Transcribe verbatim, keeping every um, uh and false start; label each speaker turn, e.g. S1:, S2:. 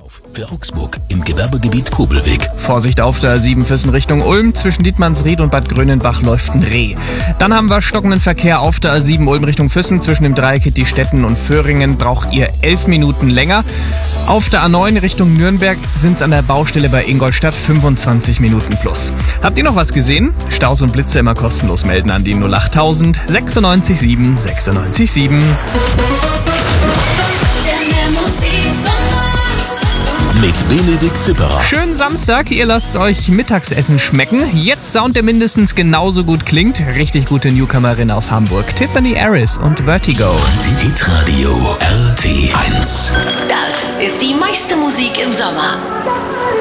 S1: auf. Für Augsburg im Gewerbegebiet Kobelweg.
S2: Vorsicht auf der A sieben Füssen Richtung Ulm. Zwischen Dietmannsried und Bad Grönenbach läuft ein Reh. Dann haben wir stockenden Verkehr auf der A sieben Ulm Richtung Füssen. Zwischen dem Dreieck Diestetten und Föhringen braucht ihr elf Minuten länger. Auf der A neun Richtung Nürnberg sind es an der Baustelle bei Ingolstadt fünfundzwanzig Minuten plus. Habt ihr noch was gesehen? Staus und Blitze immer kostenlos melden an die null achttausend sechsundneunzig sieben sechsundneunzig sieben.
S1: Mit Benedikt Zipperer.
S2: Schönen Samstag, ihr lasst euch Mittagsessen schmecken. Jetzt Sound, der mindestens genauso gut klingt. Richtig gute Newcomerin aus Hamburg. Tiffany Harris und Vertigo.
S1: Hitradio R T eins.
S3: Das ist die meiste Musik im Sommer.